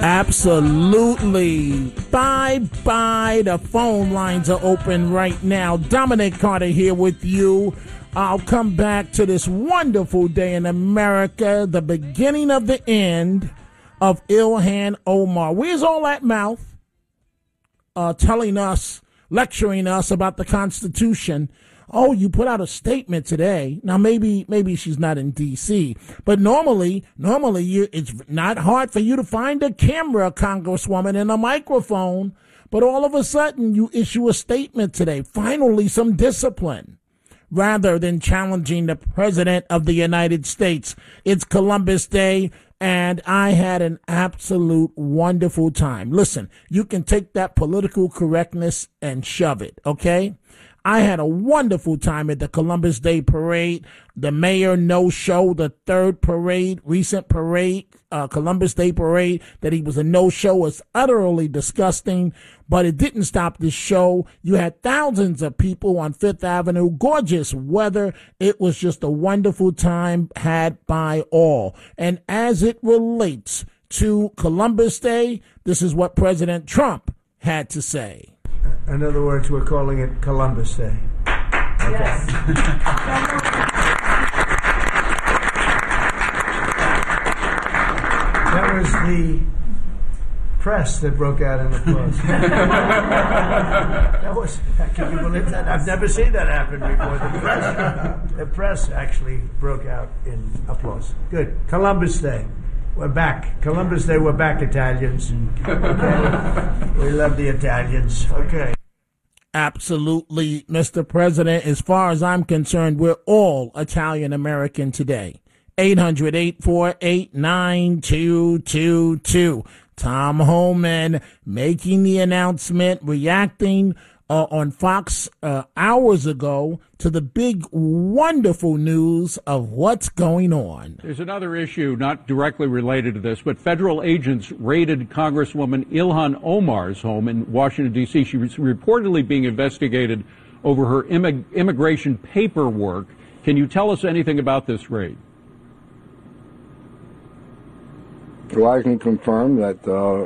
Absolutely. Bye-bye. The phone lines are open right now. Dominic Carter here with you. I'll come back to this wonderful day in America, the beginning of the end of Ilhan Omar. Where's all that mouth telling us, lecturing us about the Constitution? Oh, you put out a statement today. Now, maybe she's not in D.C., but normally it's not hard for you to find a camera, Congresswoman, and a microphone. But all of a sudden, you issue a statement today. Finally, some discipline, rather than challenging the President of the United States. It's Columbus Day, and I had an absolute wonderful time. Listen, you can take that political correctness and shove it, okay? I had a wonderful time at the Columbus Day Parade. The mayor no-show, the third parade, recent parade, Columbus Day Parade, that he was a no-show was utterly disgusting, but it didn't stop the show. You had thousands of people on Fifth Avenue, gorgeous weather. It was just a wonderful time had by all. And as it relates to Columbus Day, this is what President Trump had to say. In other words, we're calling it Columbus Day. Okay. Yes. That was the press that broke out in applause. Can you believe that? I've never seen that happen before. The press actually broke out in applause. Good. Columbus Day. We're back. Columbus Day, we're back, Italians. Okay. We love the Italians. Okay. Absolutely, Mr. President. As far as I'm concerned, we're all Italian American today. 800-848-9222. Tom Homan making the announcement, reacting on Fox hours ago to the big, wonderful news of what's going on. There's another issue not directly related to this, but federal agents raided Congresswoman Ilhan Omar's home in Washington, D.C. She was reportedly being investigated over her immigration paperwork. Can you tell us anything about this raid? Well, I can confirm that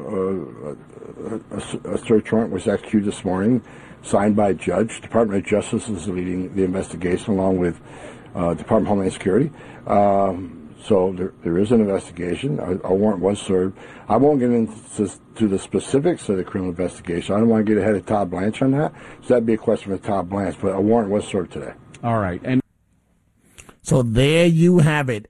a search warrant was executed this morning, signed by a judge. Department of Justice is leading the investigation along with Department of Homeland Security. So there is an investigation. A warrant was served. I won't get into the specifics of the criminal investigation. I don't want to get ahead of Todd Blanche on that. So that'd be a question for Todd Blanche, but a warrant was served today. All right. And so there you have it.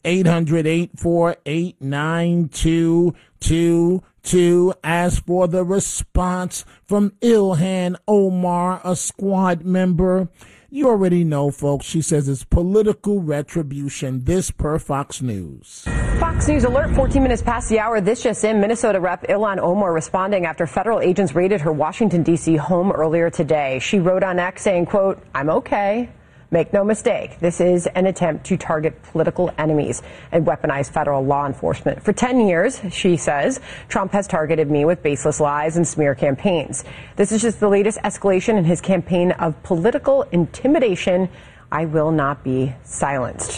800-848-9222. As for the response from Ilhan Omar, a squad member, you already know, folks. She says it's political retribution. This per Fox News. Fox News alert, 14 minutes past the hour. This just in, Minnesota Rep. Ilhan Omar responding after federal agents raided her Washington, D.C. home earlier today. She wrote on X saying, quote, "I'm okay. Make no mistake, this is an attempt to target political enemies and weaponize federal law enforcement. For 10 years, she says, Trump has targeted me with baseless lies and smear campaigns. This is just the latest escalation in his campaign of political intimidation. I will not be silenced."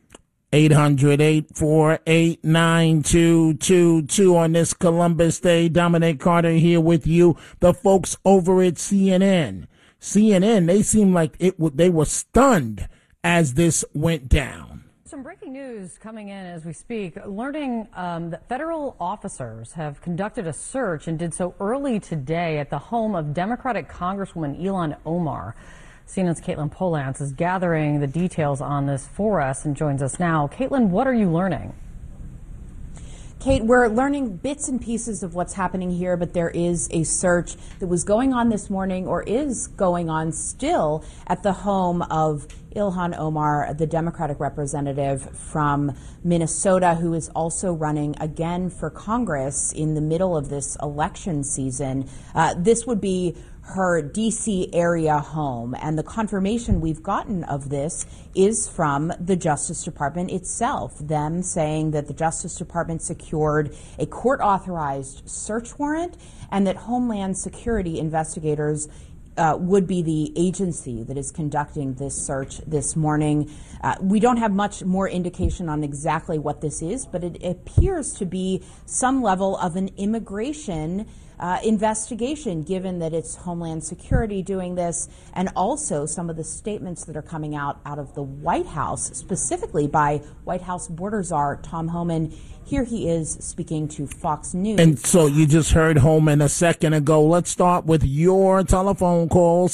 800-848-9222 on this Columbus Day. Dominic Carter here with you. The folks over at CNN, they seem like they were stunned as this went down. Some breaking news coming in as we speak, learning that federal officers have conducted a search and did so early today at the home of Democratic Congresswoman Ilhan Omar. CNN's Caitlin Polantz is gathering the details on this for us and joins us now. Caitlin, what are you learning? Kate, we're learning bits and pieces of what's happening here, but there is a search that was going on this morning, or is going on still, at the home of Ilhan Omar, the Democratic representative from Minnesota, who is also running again for Congress in the middle of this election season. This would be her D.C. area home, and the confirmation we've gotten of this is from the Justice Department itself, them saying that the Justice Department secured a court-authorized search warrant and that Homeland Security investigators would be the agency that is conducting this search this morning. We don't have much more indication on exactly what this is, but it appears to be some level of an immigration investigation, given that it's Homeland Security doing this, and also some of the statements that are coming out of the White House, specifically by White House border czar Tom Homan. Here he is speaking to Fox News. And so you just heard Homan a second ago. Let's start with your telephone calls,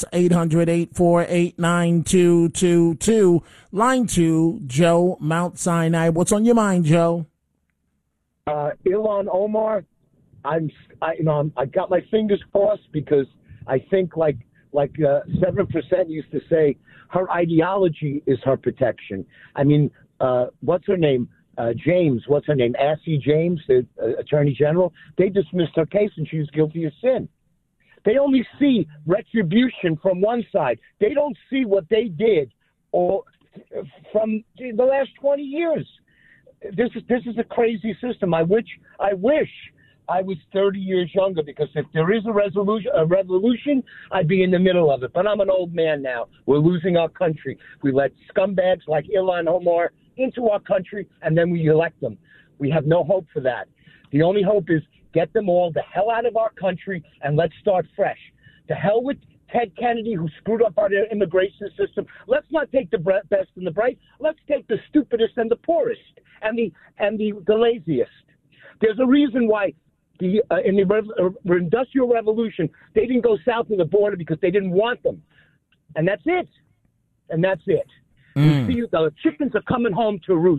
800-848-9222. Line 2, Joe, Mount Sinai. What's on your mind, Joe? Ilhan Omar. I got my fingers crossed because I think like 7% used to say, her ideology is her protection. I mean, what's her name? James, what's her name? Assy James, the Attorney General. They dismissed her case and she was guilty of sin. They only see retribution from one side. They don't see what they did or from the last 20 years. This is a crazy system. I wish I was 30 years younger, because if there is a revolution, I'd be in the middle of it. But I'm an old man now. We're losing our country. We let scumbags like Ilhan Omar into our country, and then we elect them. We have no hope for that. The only hope is get them all the hell out of our country, and let's start fresh. To hell with Ted Kennedy, who screwed up our immigration system. Let's not take the best and the bright. Let's take the stupidest and the poorest and the laziest. There's a reason why in the Industrial Revolution, they didn't go south of the border because they didn't want them. And that's it. You see, the chickens are coming home to roost.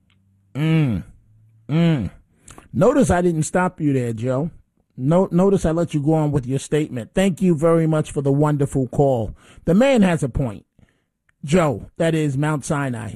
Notice I didn't stop you there, Joe. Notice I let you go on with your statement. Thank you very much for the wonderful call. The man has a point. Joe, that is Mount Sinai,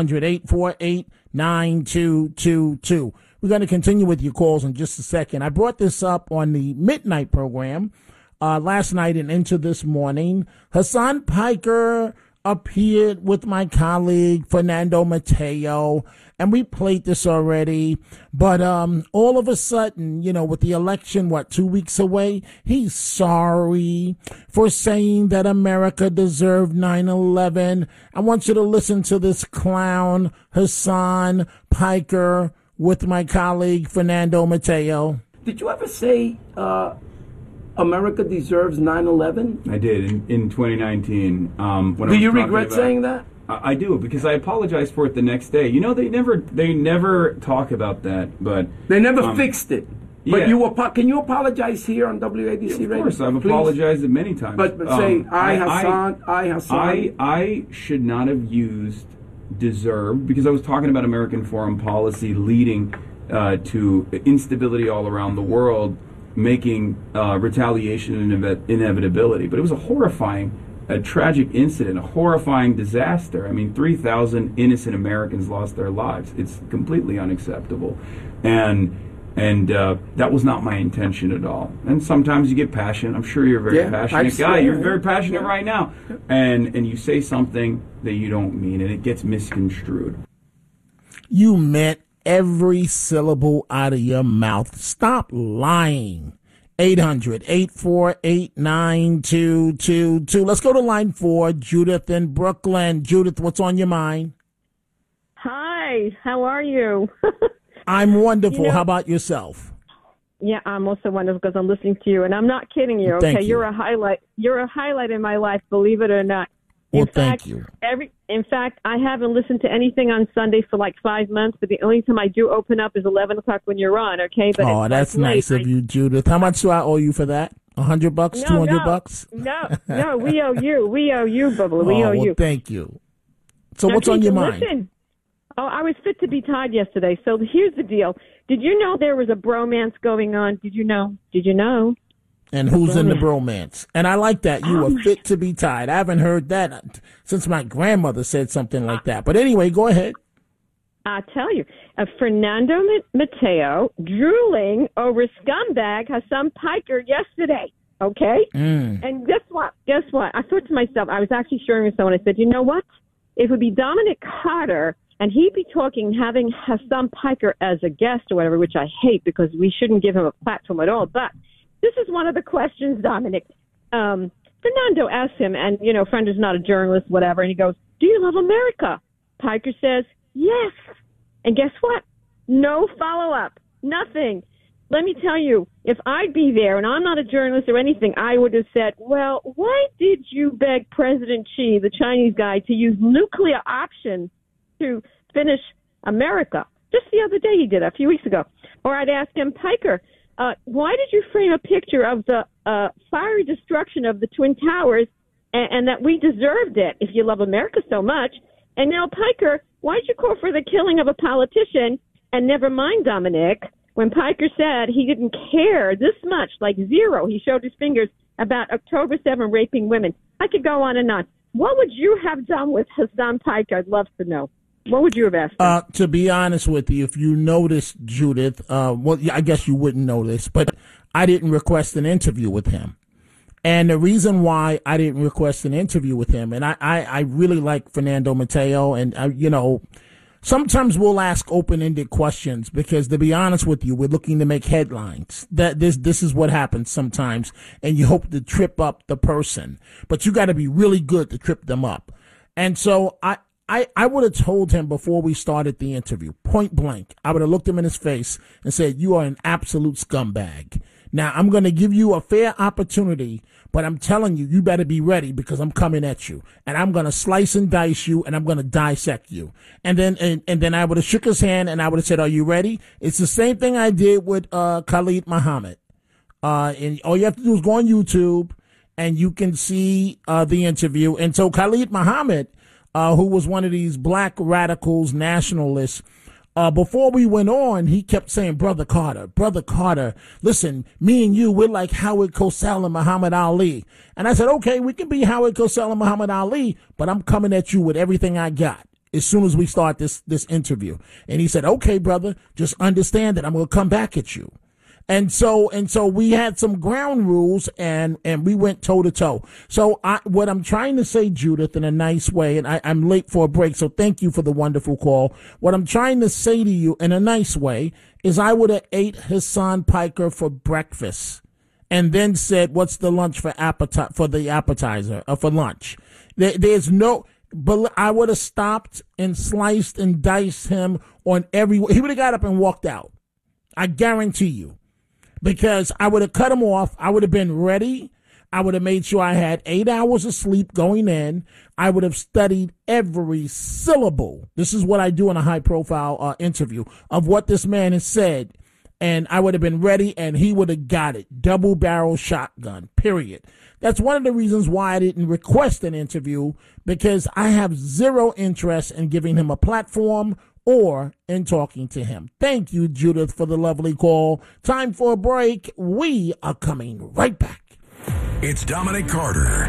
800-848-9222. We're going to continue with your calls in just a second. I brought this up on the midnight program last night and into this morning. Hassan Piker appeared with my colleague Fernando Mateo, and we played this already. But all of a sudden, with the election, 2 weeks away, he's sorry for saying that America deserved 9/11. I want you to listen to this clown, Hassan Piker, with my colleague Fernando Mateo. Did you ever say America deserves 9/11? I did in 2019. Do you regret saying that? I do, because I apologized for it the next day. They never talk about that, but they never fixed it. But yeah. Can you apologize here on WABC Radio? Of course, I've apologized it many times. But say, Hassan. I should not have used deserved, because I was talking about American foreign policy leading to instability all around the world, making retaliation an inevitability. But it was a tragic incident, a horrifying disaster. I mean, 3,000 innocent Americans lost their lives. It's completely unacceptable. And that was not my intention at all. And sometimes you get passionate. I'm sure you're a very passionate guy. You're very passionate right now. And you say something that you don't mean, and it gets misconstrued. You meant every syllable out of your mouth. Stop lying. 800-848-9222. Let's go to line 4, Judith in Brooklyn. Judith, what's on your mind? Hi, how are you? I'm wonderful. How about yourself? Yeah, I'm also wonderful because I'm listening to you, and I'm not kidding you. Okay, Thank you. You're a highlight. You're a highlight in my life, believe it or not. Thank you. In fact, I haven't listened to anything on Sunday for like 5 months, but the only time I do open up is 11 o'clock when you're on, okay? But that's nice of you, Judith. How much do I owe you for that? $100, $200? No, we owe you. We owe you, Bubba. We owe you. Thank you. So what's on your mind? Listen. Oh, I was fit to be tied yesterday. So here's the deal. Did you know there was a bromance going on? Did you know? And who's in the bromance? And I like that. You were fit to be tied. I haven't heard that since my grandmother said something like that. But anyway, go ahead. I tell you, Fernando Mateo drooling over scumbag Hassan Piker yesterday. Okay? And guess what? I thought to myself, I was actually sharing with someone, I said, you know what? It would be Dominic Carter, and he'd be having Hassan Piker as a guest or whatever, which I hate because we shouldn't give him a platform at all. But this is one of the questions, Dominic. Fernando asked him, and, friend is not a journalist, whatever, and he goes, do you love America? Piker says, yes. And guess what? No follow-up. Nothing. Let me tell you, if I'd be there, and I'm not a journalist or anything, I would have said, well, why did you beg President Xi, the Chinese guy, to use nuclear options to finish America? Just the other day he did, a few weeks ago. Or I'd ask him, Piker, why did you frame a picture of the fiery destruction of the Twin Towers and that we deserved it if you love America so much? And now, Piker, why did you call for the killing of a politician? And never mind, Dominic, when Piker said he didn't care this much, like zero, he showed his fingers about October 7 raping women. I could go on and on. What would you have done with Hassan Piker? I'd love to know. What would you have asked him? To be honest with you, if you noticed, Judith, well, I guess you wouldn't know this, but I didn't request an interview with him. And the reason why I didn't request an interview with him, and I really like Fernando Mateo, and, sometimes we'll ask open-ended questions because, to be honest with you, we're looking to make headlines. That this is what happens sometimes, and you hope to trip up the person. But you got to be really good to trip them up. And so I would have told him before we started the interview, point blank, I would have looked him in his face and said, you are an absolute scumbag. Now, I'm going to give you a fair opportunity, but I'm telling you, you better be ready because I'm coming at you. And I'm going to slice and dice you, and I'm going to dissect you. And then I would have shook his hand, and I would have said, are you ready? It's the same thing I did with Khalid Muhammad. And all you have to do is go on YouTube, and you can see the interview. And so Khalid Muhammad, who was one of these black radicals, nationalists, before we went on, he kept saying, Brother Carter, listen, me and you, we're like Howard Cosell and Muhammad Ali. And I said, okay, we can be Howard Cosell and Muhammad Ali, but I'm coming at you with everything I got as soon as we start this interview. And he said, okay, brother, just understand that I'm going to come back at you. And so we had some ground rules and we went toe to toe. So what I'm trying to say, Judith, in a nice way, and I'm late for a break, so thank you for the wonderful call. What I'm trying to say to you in a nice way is I would have ate Hassan Piker for breakfast and then said, what's the lunch for the appetizer, for lunch? There's no, but I would have stopped and sliced and diced him on he would have got up and walked out. I guarantee you. Because I would have cut him off. I would have been ready. I would have made sure I had 8 hours of sleep going in. I would have studied every syllable. This is what I do in a high-profile interview of what this man has said. And I would have been ready, and he would have got it. Double-barrel shotgun, period. That's one of the reasons why I didn't request an interview, because I have zero interest in giving him a platform or in talking to him. Thank you, Judith, for the lovely call. Time for a break. We are coming right back. It's Dominic Carter.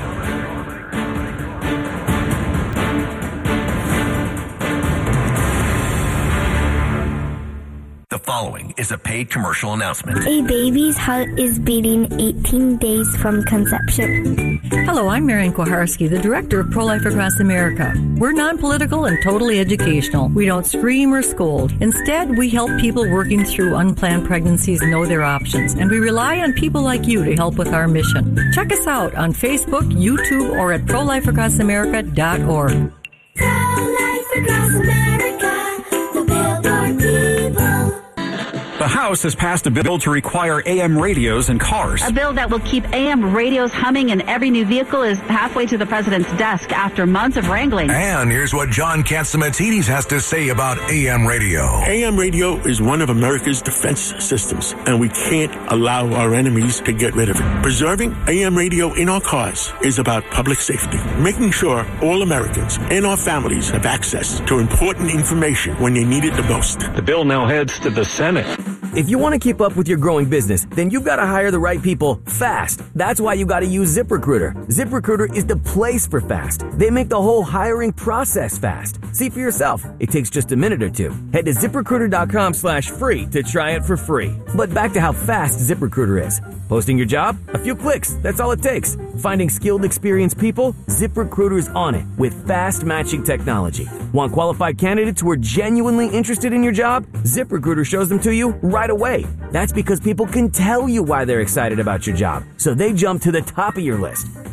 The following is a paid commercial announcement. A baby's heart is beating 18 days from conception. Hello, I'm Marian Kuharski, the director of Pro-Life Across America. We're non-political and totally educational. We don't scream or scold. Instead, we help people working through unplanned pregnancies know their options, and we rely on people like you to help with our mission. Check us out on Facebook, YouTube, or at prolifeacrossamerica.org. Pro-Life Across America, the Billboard people. The House has passed a bill to require AM radios in cars. A bill that will keep AM radios humming in every new vehicle is halfway to the president's desk after months of wrangling. And here's what John Catsimatidis has to say about AM radio. AM radio is one of America's defense systems, and we can't allow our enemies to get rid of it. Preserving AM radio in our cars is about public safety, making sure all Americans and our families have access to important information when they need it the most. The bill now heads to the Senate. If you want to keep up with your growing business, then you've got to hire the right people fast. That's why you got to use ZipRecruiter. ZipRecruiter is the place for fast. They make the whole hiring process fast. See for yourself. It takes just a minute or two. Head to ZipRecruiter.com/free to try it for free. But back to how fast ZipRecruiter is. Posting your job? A few clicks. That's all it takes. Finding skilled, experienced people? ZipRecruiter's on it with fast matching technology. Want qualified candidates who are genuinely interested in your job? ZipRecruiter shows them to you right away. That's because people can tell you why they're excited about your job, so they jump to the top of your list.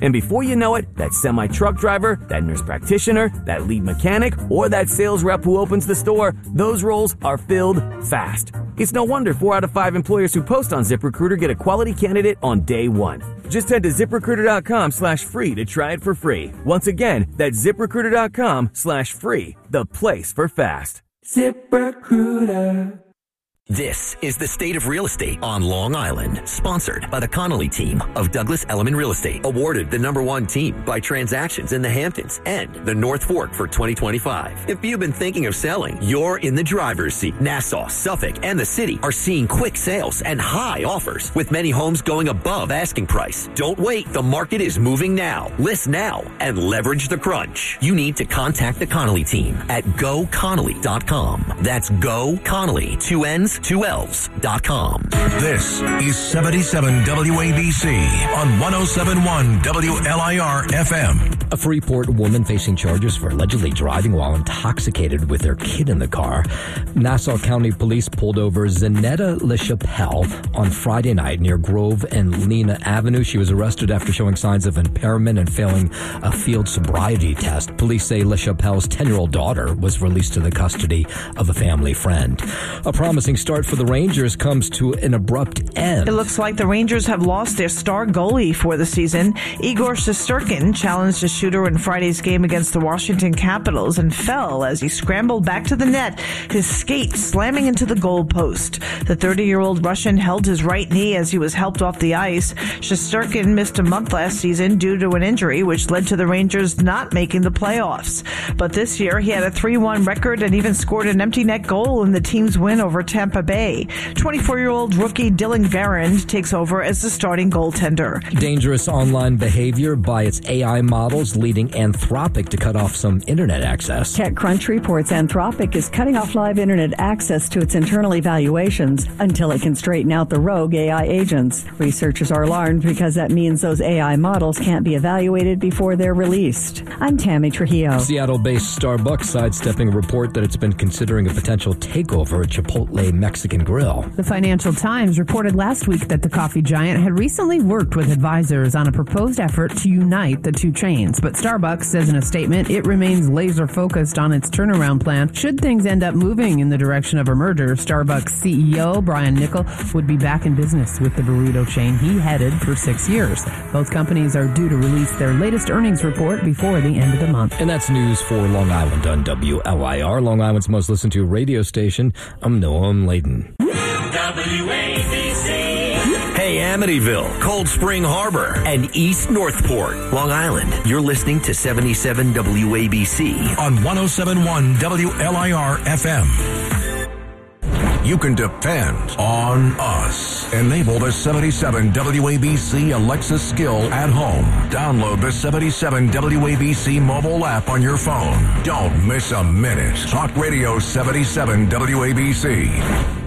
And before you know it, that semi-truck driver, that nurse practitioner, that lead mechanic, or that sales rep who opens the store, those roles are filled fast. It's no wonder 4 out of 5 employers who post on ZipRecruiter get a quality candidate on day one. Just head to ZipRecruiter.com/free to try it for free. Once again, that's ZipRecruiter.com/free, the place for fast. ZipRecruiter. This is the State of Real Estate on Long Island, sponsored by the Connolly team of Douglas Elliman Real Estate, awarded the #1 team by Transactions in the Hamptons and the North Fork for 2025. If you've been thinking of selling, you're in the driver's seat. Nassau, Suffolk, and the city are seeing quick sales and high offers, with many homes going above asking price. Don't wait. The market is moving now. List now and leverage the crunch. You need to contact the Connolly team at GoConnolly.com. That's GoConnolly, 2 N's, 2 L's.com. This is 77 WABC on 107.1 WLIR FM. A Freeport woman facing charges for allegedly driving while intoxicated with their kid in the car. Nassau County Police pulled over Zanetta LaChapelle on Friday night near Grove and Lena Avenue. She was arrested after showing signs of impairment and failing a field sobriety test. Police say LaChapelle's 10-year-old daughter was released to the custody of a family friend. A promising start for the Rangers comes to an abrupt end. It looks like the Rangers have lost their star goalie for the season. Igor Shesterkin challenged a shooter in Friday's game against the Washington Capitals and fell as he scrambled back to the net, his skate slamming into the goal post. The 30-year-old Russian held his right knee as he was helped off the ice. Shesterkin missed a month last season due to an injury, which led to the Rangers not making the playoffs. But this year, he had a 3-1 record and even scored an empty net goal in the team's win over Tampa Bay. 24-year-old rookie Dylan Garand takes over as the starting goaltender. Dangerous online behavior by its AI models leading Anthropic to cut off some internet access. TechCrunch reports Anthropic is cutting off live internet access to its internal evaluations until it can straighten out the rogue AI agents. Researchers are alarmed because that means those AI models can't be evaluated before they're released. I'm Tammy Trujillo. Seattle-based Starbucks sidestepping a report that it's been considering a potential takeover at Chipotle Mexican Grill. The Financial Times reported last week that the coffee giant had recently worked with advisors on a proposed effort to unite the two chains. But Starbucks says in a statement it remains laser focused on its turnaround plan. Should things end up moving in the direction of a merger, Starbucks CEO Brian Niccol would be back in business with the burrito chain he headed for 6 years. Both companies are due to release their latest earnings report before the end of the month. And that's news for Long Island on WLIR, Long Island's most listened to radio station. I'm Noam Layden. WABC. Hey, Amityville, Cold Spring Harbor, and East Northport, Long Island. You're listening to 77 WABC on 107.1 WLIR FM. You can depend on us. Enable the 77 WABC Alexa skill at home. Download the 77 WABC mobile app on your phone. Don't miss a minute. Talk Radio 77 WABC.